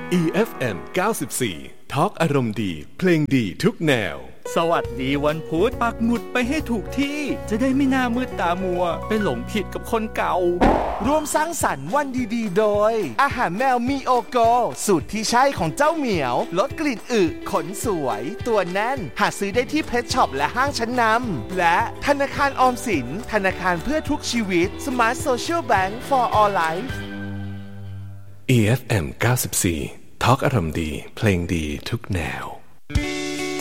EFM 94 ทอล์กอารมณ์ดีเพลงดีทุกแนวสวัสดีวันพุธปักหมุดไปให้ถูกที่จะได้ไม่น่ามืดตามัวไปหลงผิดกับคนเก่าร่วมสร้างสรรค์วันดีๆโดยอาหารแมวมีโอโกสูตรที่ใช่ของเจ้าเหมียวลดกลิ่นอึขนสวยตัวแน่นหาซื้อได้ที่เพชช็อปและห้างชั้นนำและธนาคารออมสินธนาคารเพื่อทุกชีวิต Smart Social Bank for All Life EFM 94ทอล์กอารมณ์ดีเพลงดีทุกแนว